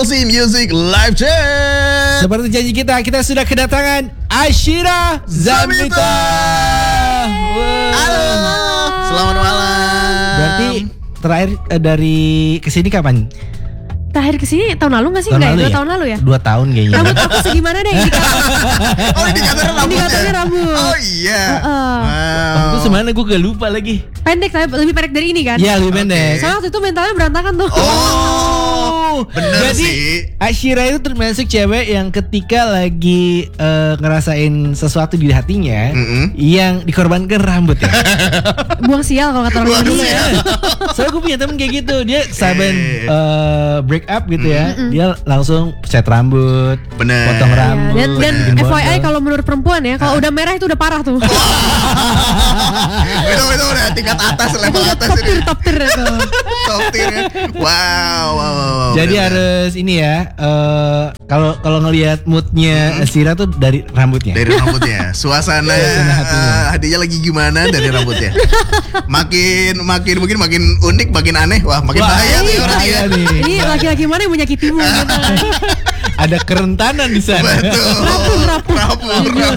LC Music Live Chat. Seperti janji kita sudah kedatangan Ashira Zamita. Halo, selamat malam. Berarti terakhir dari kesini kapan? Terakhir kesini tahun lalu gak sih? Tahun Enggak lalu ya? 2 ya? tahun lalu ya? 2 tahun kayaknya. Rambut aku segimana deh indikator. Oh, indikatornya rambutnya. Indikatornya rambut. Oh iya. Heeh. Itu semana gue gak lupa lagi. Pendek tapi lebih pendek dari ini kan? Iya lebih pendek. Soalnya waktu itu mentalnya berantakan tuh. Bener Jadi sih. Ashira itu termasuk cewek yang ketika lagi ngerasain sesuatu di hatinya, yang dikorbankan rambut ya. Buang sial kalau kata orang dulu ya. Soalnya gue punya temen kayak gitu, dia saben break up gitu ya, dia langsung cat rambut, Bener. potong rambut. Dan bikin FYI bodoh. kalau menurut perempuan ya, kalau udah merah itu udah parah tuh. Itu udah tingkat atas, level atas ini. Top tier itu. Top tier ya. Wow. Jadi Bener. harus ini ya, kalau ngelihat moodnya Ashira tuh dari rambutnya. Dari rambutnya, suasana hadiahnya lagi gimana dari rambutnya. Makin mungkin makin unik, makin aneh, makin bahaya tuh orang bahaya ya. nih. Ini laki-laki mana yang menyakitimu gitu. Ada kerentanan di sana. Betul. Rapuh.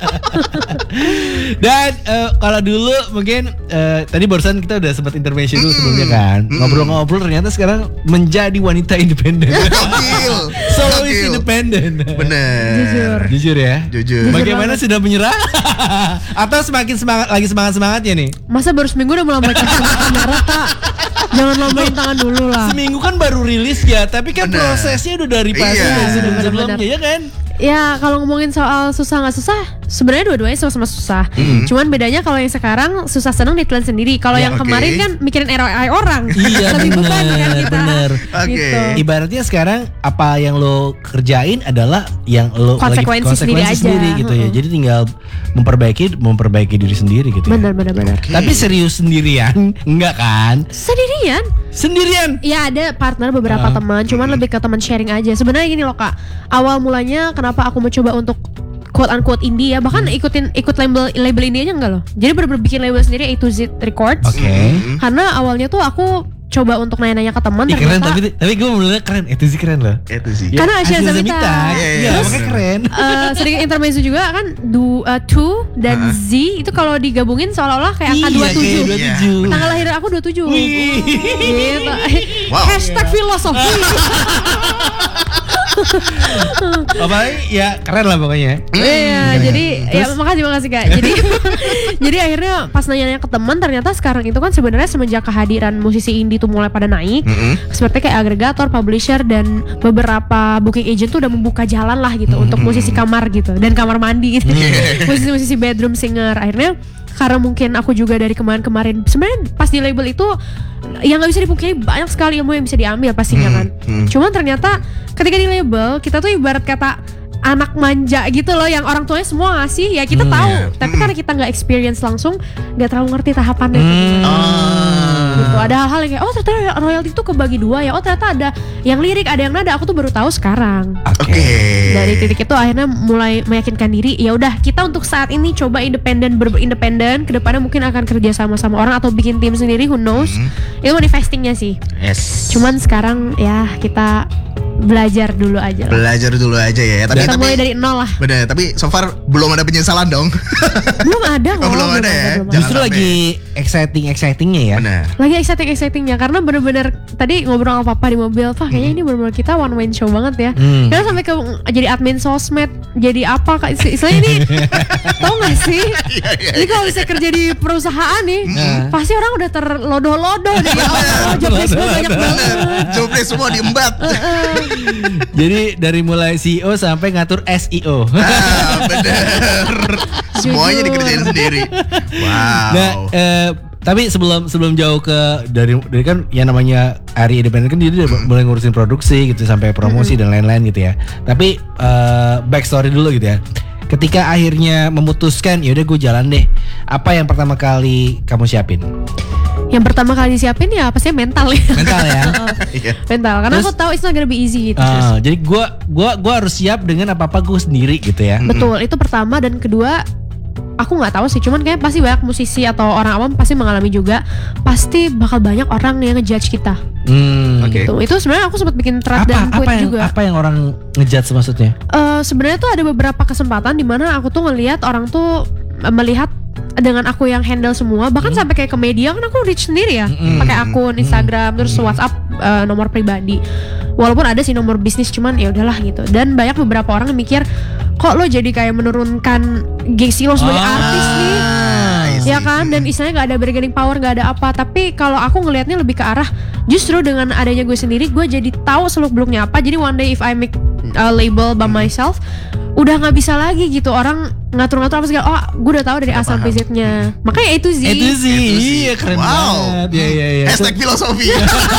Dan kalau dulu mungkin tadi barusan kita udah sempat intervention dulu sebelumnya kan. Ngobrol-ngobrol ternyata sekarang menjadi wanita independen. Gokil. Solois Gokil. independen. Bener. Jujur ya. Jujur. Bagaimana sudah menyerah? Atau semakin semangatnya nih? Masa baru seminggu udah melambaikan kamera, Kak? Jangan lambain tangan dulu lah. Seminggu kan baru rilis ya, tapi kan Bener. prosesnya udah dari pasti Iya. dari sebelum-sebelumnya Bener. ya kan? Ya kalau ngomongin soal susah nggak susah, sebenarnya dua-duanya sama-sama susah. Cuman bedanya kalau yang sekarang susah senang ditelan sendiri. Kalau Ya, yang oke. kemarin kan mikirin ROI orang. Iya, Lebih beban kan kita. bener. Oke. Gitu. Ibaratnya sekarang apa yang lo kerjain adalah yang lo Konsekuensi lagi sendiri aja. gitu ya. Jadi tinggal memperbaiki diri sendiri gitu. Benar. Ya. Tapi serius sendirian enggak kan? Sendirian? Sendirian. Ya ada partner beberapa teman, cuman lebih ke teman sharing aja. Sebenarnya gini loh Kak, awal mulanya kenapa aku mau coba untuk quote unquote indie ya, bahkan ikut label indie aja enggak loh. Jadi bener-bener bikin label sendiri A2Z Records. Oke. Karena awalnya tuh aku coba untuk nanya-nanya ke teman, Ih, keren ternyata tapi gue menurutnya keren. Itu sih keren loh. Itu sih. Ya, Karena Ashira Ashira Zamita. Iya, Iya, makanya keren. sedikit intermezzo juga kan Two dan Z itu kalau digabungin seolah-olah kayak angka Iya, 27. kayak 27. Tanggal lahir aku 27. Wih. Gitu. Wow. Hashtag filosofi. Apalagi ya keren lah pokoknya. Iya, jadi ya makasih Kak. Jadi akhirnya pas nanya-nanya ke teman, ternyata sekarang itu kan sebenarnya semenjak kehadiran musisi indie tuh mulai pada naik, seperti kayak agregator, publisher dan beberapa booking agent tuh udah membuka jalan lah gitu untuk musisi kamar gitu dan kamar mandi gitu. Musisi-musisi bedroom singer. Akhirnya karena mungkin aku juga dari kemarin sebenarnya pas di label itu yang nggak bisa dipungkiri banyak sekali ilmu yang bisa diambil pastinya kan. Cuman ternyata ketika di label kita tuh ibarat kata anak manja gitu loh, yang orang tuanya semua ngasih ya kita tahu, tapi karena kita nggak experience langsung nggak terlalu ngerti tahapannya gitu. Ada hal-hal yang kayak ternyata royalti itu kebagi dua ya, ternyata ada yang lirik ada yang nada, aku tuh baru tahu sekarang. Oke. Dari titik itu akhirnya mulai meyakinkan diri, ya udah kita untuk saat ini coba independen, berindependen, kedepannya mungkin akan kerja sama orang atau bikin tim sendiri, who knows. Itu manifestingnya sih. Yes. Cuman sekarang ya kita belajar dulu aja lah. Belajar dulu aja ya. Kita mulai dari nol lah. Bener, tapi so far belum ada penyesalan dong. Belum ada kok. Belum ada ya? belum Justru Jangan lagi excitingnya ya. Bener. Lagi excitingnya karena bener-bener tadi ngobrol sama papa di mobil, kayaknya ini bener-bener kita one man show banget ya. Karena sampai ke jadi admin sosmed, jadi apa Kak? Istilahnya ini tau gak sih? Ini kalau bisa kerja di perusahaan nih, pasti orang udah terlodoh-lodoh deh. Ya Allah, jobdesk gue banyak banget. Jobdesk semua diembat. Jadi dari mulai CEO sampai ngatur SEO. Bener. Semuanya dikerjain sendiri. Wow. Nah, tapi sebelum jauh ke dari kan yang namanya Ari Independen kan dia udah mulai ngurusin produksi gitu sampai promosi dan lain-lain gitu ya. Tapi backstory dulu gitu ya. Ketika akhirnya memutuskan ya udah gue jalan deh. Apa yang pertama kali kamu siapin? Yang pertama kali disiapin ya pastinya mental ya. Mental ya. Iya. Mental, karena Terus- aku tahu it's not gonna be easy gitu. Jadi gua harus siap dengan apa-apa gue sendiri gitu ya. Betul, itu pertama. Dan kedua, aku nggak tahu sih, cuman kayak pasti banyak musisi atau orang awam pasti mengalami juga, pasti bakal banyak orang yang ngejudge kita. Oke. Gitu. Itu sebenarnya aku sempat bikin thread dan tweet juga. Apa yang orang ngejudge maksudnya? Sebenarnya tuh ada beberapa kesempatan di mana aku tuh ngelihat orang tuh melihat dengan aku yang handle semua, bahkan sampai kayak ke media kan aku reach sendiri ya, pakai akun Instagram, terus WhatsApp, nomor pribadi. Walaupun ada sih nomor bisnis, cuman ya udahlah gitu. Dan banyak beberapa orang yang mikir, kok lo jadi kayak menurunkan gengsi lo sebagai artis nih, ya kan? Dan istilahnya nggak ada bargaining power, nggak ada apa. Tapi kalau aku ngelihatnya lebih ke arah, justru dengan adanya gue sendiri, gue jadi tahu seluk beluknya apa. Jadi one day if I make a label by myself, udah nggak bisa lagi gitu orang ngatur-ngatur apa segala. Oh, gue udah tahu dari A sampai Z-nya. Makanya itu sih. Iya, keren banget. Iya. Hashtag filosofi.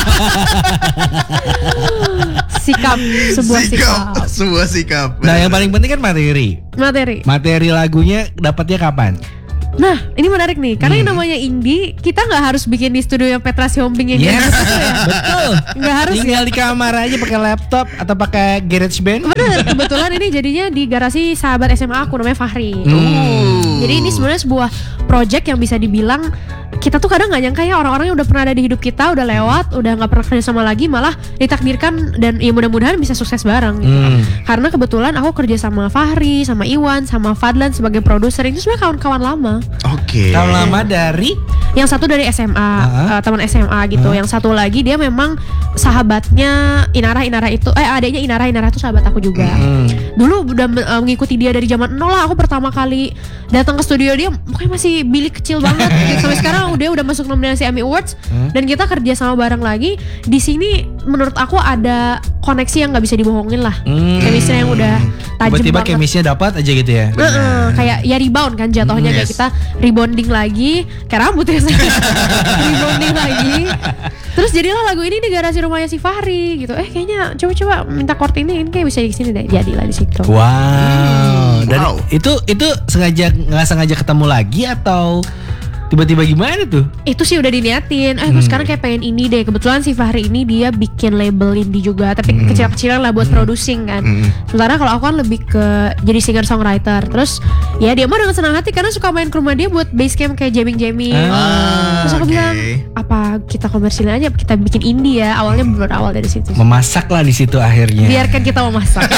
Sikap, sebuah sikap. Nah, yang paling penting kan materi. Materi lagunya dapatnya kapan? Nah, ini menarik nih, karena yang namanya indie, kita nggak harus bikin di studio yang Petra Siombing yang Yes, gitu ya. betul. Nggak harus tinggal di kamar aja pakai laptop atau pakai GarageBand. Bener, kebetulan ini jadinya di garasi sahabat SMA aku namanya Fahri. Jadi ini sebenarnya sebuah project yang bisa dibilang kita tuh kadang nggak nyangka ya, orang-orang yang udah pernah ada di hidup kita udah lewat, udah nggak pernah kerja sama lagi, malah ditakdirkan dan ya mudah-mudahan bisa sukses bareng gitu. Karena kebetulan aku kerja sama Fahri, sama Iwan, sama Fadlan sebagai produser. Itu sebenarnya kawan-kawan lama. Oke. Kawan lama dari yang satu dari SMA, teman SMA gitu. Yang satu lagi dia memang sahabatnya Inara itu, adiknya Inara itu sahabat aku juga. Dulu udah mengikuti dia dari zaman nol lah. Aku pertama kali datang ke studio dia, pokoknya masih bilik kecil banget. Sampai sekarang dia udah masuk nominasi Emmy Awards dan kita kerja sama bareng lagi. Di sini menurut aku ada koneksi yang nggak bisa dibohongin lah. Chemistry yang udah tajam banget. Tiba-tiba chemistry dapat aja gitu ya. Kayak ya rebound kan jatuhnya, kayak kita rebonding lagi, kayak rambut ya. Rebonding lagi. Terus jadilah lagu ini di garasi rumahnya si Fahri gitu. Kayaknya coba-coba minta chord ini kayak bisa di sini deh. Jadilah di situ. Wow. Dan itu sengaja nggak sengaja ketemu lagi atau tiba-tiba gimana tuh? Itu sih udah diniatin. Gue sekarang kayak pengen ini deh. Kebetulan si Fahri ini dia bikin label indie juga, tapi kecil-kecilan lah buat producing kan. Sementara kalau aku kan lebih ke jadi singer songwriter. Terus ya dia mah dengan senang hati karena suka main ke rumah dia buat base camp kayak jamming. Terus aku bilang, apa kita komersilin aja, kita bikin indie ya. Awalnya berawal dari situ. Memasak lah di situ akhirnya. Biarkan kita memasak.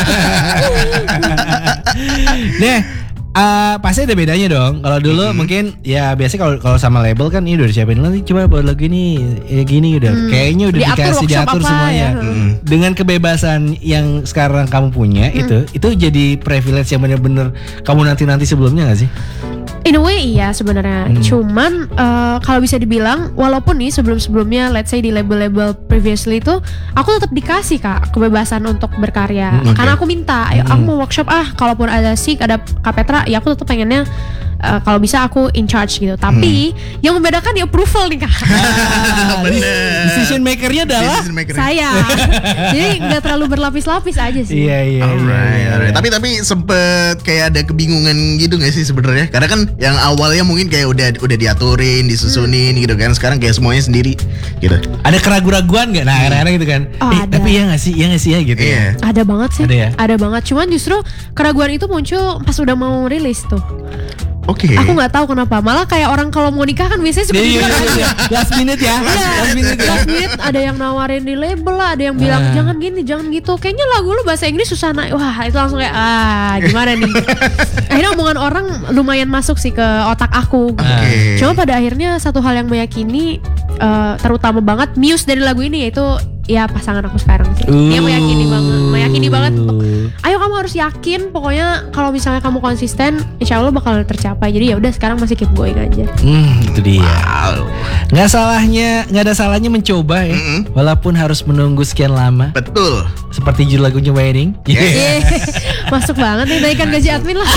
Pasti ada bedanya dong. Kalau dulu mungkin ya biasanya kalau sama label kan ini udah disiapin, nanti coba buat lagu ini ya gini udah kayaknya udah diatur semuanya. Dengan kebebasan yang sekarang kamu punya itu jadi privilege yang bener-bener kamu nanti sebelumnya gak sih? In a way iya sebenarnya. Cuman kalau bisa dibilang walaupun nih sebelum-sebelumnya let's say di label-label previously itu aku tetap dikasih Kak kebebasan untuk berkarya. Karena aku minta, ayo aku mau workshop kalaupun ada SIK, ada Kak Petra, ya aku tetap pengennya kalau bisa aku in charge gitu. Tapi yang membedakan di approval nih Kak. Bener. Decision makernya adalah saya. Jadi nggak terlalu berlapis-lapis aja sih. Iya. Alright. Tapi sempet kayak ada kebingungan gitu nggak sih sebenarnya? Karena kan yang awalnya mungkin kayak udah diaturin, disusunin gitu kan. Sekarang kayak semuanya sendiri gitu. Ada keraguan-raguan nggak? Nah, kadang-kadang gitu kan. Tapi ya nggak sih ya gitu. Iya. Ada banget sih. Ada banget. Cuman justru keraguan itu muncul pas udah mau rilis tuh. Oke. Aku nggak tahu kenapa. Malah kayak orang kalau mau nikah kan biasanya seperti itu. Last minute ya. Last minute ada yang nawarin di label lah, ada yang bilang jangan gini, jangan gitu. Kayaknya lagu lu bahasa Inggris susah naik. Wah, itu langsung kayak gimana nih. Akhirnya omongan orang lumayan masuk sih ke otak aku. Cuma pada akhirnya satu hal yang meyakini terutama banget muse dari lagu ini yaitu ya pasangan aku sekarang sih. Dia meyakini banget. Ayo kamu harus yakin, pokoknya kalau misalnya kamu konsisten, insya Allah bakal tercapai. Jadi ya udah sekarang masih keep going aja. Itu dia. Nggak ada salahnya mencoba ya, walaupun harus menunggu sekian lama. Betul. Seperti judul lagunya Wedding. Masuk banget nih, naikkan gaji admin lah.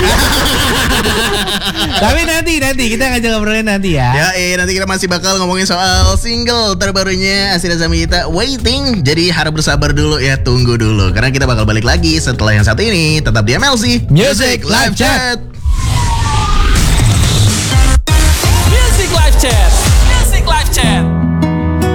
Tapi nanti kita ngajak ngobrolin nanti ya. Nanti kita masih bakal ngomongin soal single terbarunya Asira Zamita, Waiting. Jadi harap bersabar dulu ya, tunggu dulu. Karena kita bakal balik lagi setelah yang satu ini. Tetap di MLC Music Live Chat.